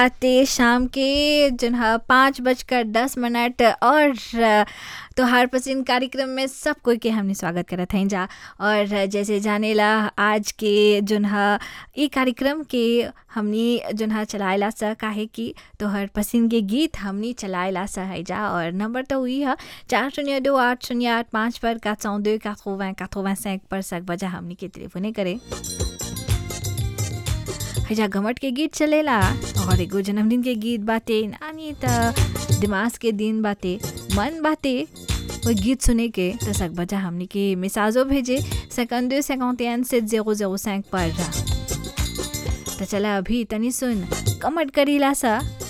आते शाम के जन 5:10 और तोहार पसंद कार्यक्रम में सब कोई के हमने स्वागत करत हैं जा। और जैसे जानेला आज के जोन ई कार्यक्रम के हमनी जोन चलाएला सा काहे कि तोहर पसंद के गीत हमनी चलाएला सा है जा। और नंबर तो हुई है 40280805 पर 402 80 85 पर सक बजा हमनी के टेलीफोने करे हजा गमट के गीत चलेला और एगो जन्मदिन के गीत बाते नानी त दिमाग के दिन बाते मन बाते वो गीत सुने के त सक बजा हमनी के मिसाजो भेजे 5251 7 005 पर। तो चला अभी तनी सुन कमट करीला सा